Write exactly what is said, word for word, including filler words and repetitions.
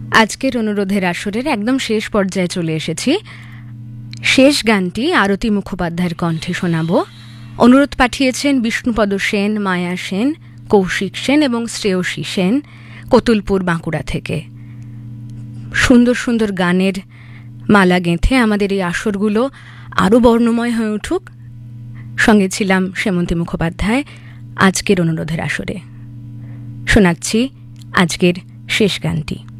আজকের অনুরোধের আসরের একদম শেষ পর্যায়ে চলে এসেছি। শেষ গানটি আরতি মুখোপাধ্যায়ের কণ্ঠে শোনাব। অনুরোধ পাঠিয়েছেন বিষ্ণুপদ সেন, মায়া সেন, কৌশিক সেন এবং শ্রেয়সী সেন, কতুলপুর, বাঁকুড়া থেকে। সুন্দর সুন্দর গানের মালা গেঁথে আমাদের এই আসরগুলো আরও বর্ণময় হয়ে উঠুক। সঙ্গে ছিলাম সেমন্তী মুখোপাধ্যায় আজকের অনুরোধের আসরে। শোনাচ্ছি আজকের শেষ গানটি।